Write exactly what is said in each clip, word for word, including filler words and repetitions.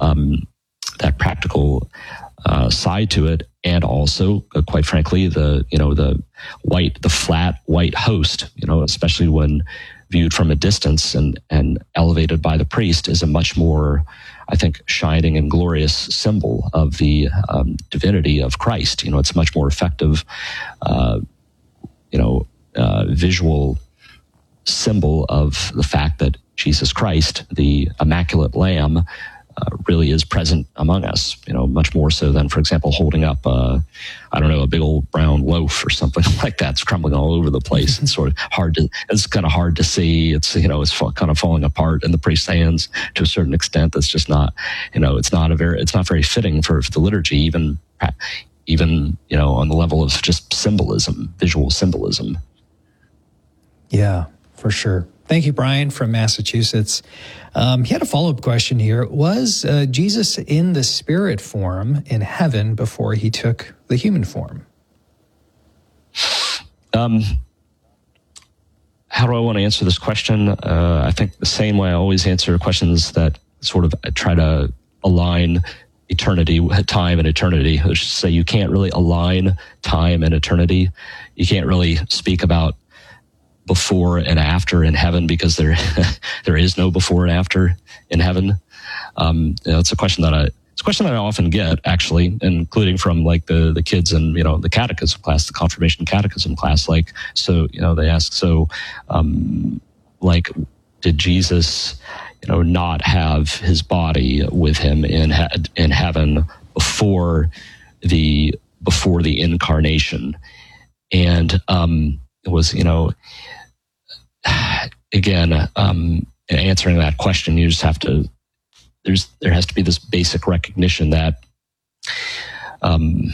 um, that practical uh, side to it, and also, uh, quite frankly, the you know the white, the flat white host, you know, especially when viewed from a distance and and elevated by the priest, is a much more, I think, shining and glorious symbol of the um, divinity of Christ. You know, it's a much more effective, uh, you know, uh, visual symbol of the fact that Jesus Christ, the Immaculate Lamb, uh, really is present among us. You know, much more so than, for example, holding up, uh, I don't know, a big old brown loaf or something like that. It's crumbling all over the place. It's sort of hard to, it's kind of hard to see. It's, you know, it's kind of falling apart in the priest's hands to a certain extent. That's just not, you know, it's not a very, it's not very fitting for, for the liturgy, even, even, you know, on the level of just symbolism, visual symbolism. Yeah, for sure. Thank you, Brian from Massachusetts. Um, he had a follow-up question here. Was uh, Jesus in the spirit form in heaven before he took the human form? Um, how do I want to answer this question? Uh, I think the same way I always answer questions that sort of try to align eternity, time and eternity. I should say you can't really align time and eternity. You can't really speak about before and after in heaven, because there there is no before and after in heaven. Um, you know, it's a question that I it's a question that I often get, actually, including from like the the kids in, you know, the catechism class, the confirmation catechism class. Like, so, you know, they ask, so um, like, did Jesus, you know, not have his body with him in he- in heaven before the before the incarnation? And um, it was, you know, again, um, in answering that question, you just have to, there's, there has to be this basic recognition that, um,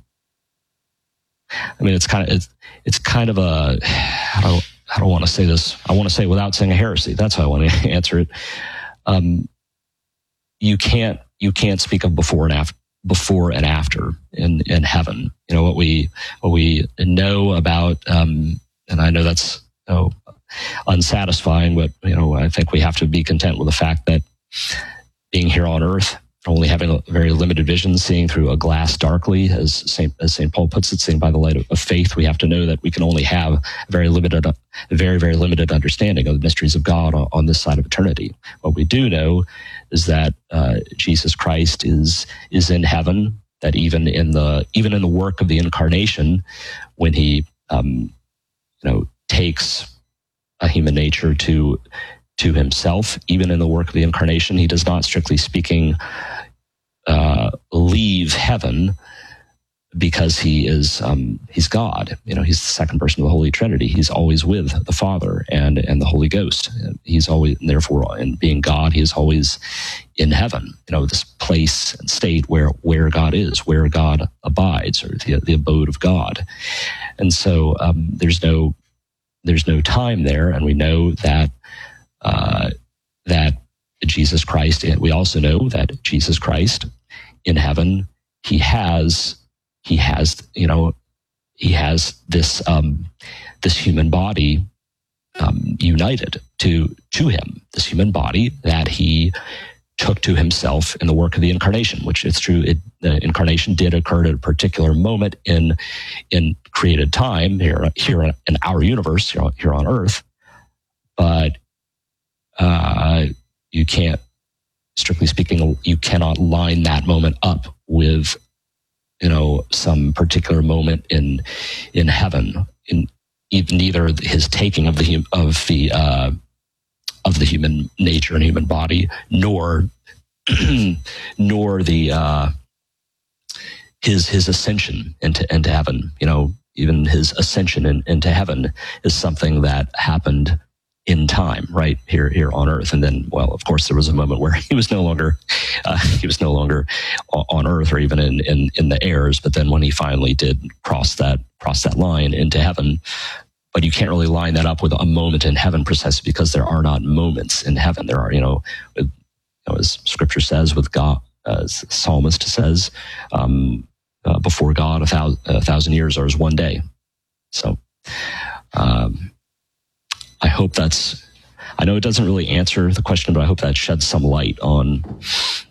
I mean, it's kind of, it's, it's kind of a, how do, how do I want to say this? I want to say without saying a heresy. That's how I want to answer it. Um, you can't, you can't speak of before and after, before and after in, in heaven. You know, what we, what we know about, um, and I know that's, you know, unsatisfying, but, you know, I think we have to be content with the fact that being here on earth, only having a very limited vision, seeing through a glass darkly, as Saint as Saint Paul puts it, seeing by the light of, of faith, we have to know that we can only have a very limited, a very, very limited understanding of the mysteries of God on, on this side of eternity. What we do know is that uh, Jesus Christ is is in heaven. That even in the even in the work of the incarnation, when he um, you know takes a human nature to to himself, even in the work of the incarnation, he does not, strictly speaking, uh, leave heaven, because he is um, he's God. You know, he's the second person of the Holy Trinity. He's always with the Father and and the Holy Ghost. He's always, and therefore, in being God, he is always in heaven. You know, this place and state where where God is, where God abides, or the the abode of God. And so um, there's no there's no time there, and we know that uh, that Jesus Christ. We also know that Jesus Christ in heaven, he has. He has, you know, he has this um, this human body um, united to to him. This human body that he took to himself in the work of the incarnation. Which, it's true, it, the incarnation did occur at a particular moment in in created time here here in our universe, here on, here on Earth. But uh, you can't, strictly speaking, you cannot line that moment up with, you know, some particular moment in in heaven, in neither his taking of the of the uh, of the human nature and human body, nor nor the uh, his his ascension into into heaven. You know, even his ascension in, into heaven is something that happened in time, right here here on earth. And then, well, of course, there was a moment where he was no longer uh, he was no longer on earth or even in, in in the airs. But then when he finally did cross that cross that line into heaven, but you can't really line that up with a moment in heaven, precisely because there are not moments in heaven. There are, you know, with, you know, as Scripture says, with God, as the psalmist says, um, uh, before God, a thousand, a thousand years are as one day. So. Um, I hope that's, I know it doesn't really answer the question, but I hope that sheds some light on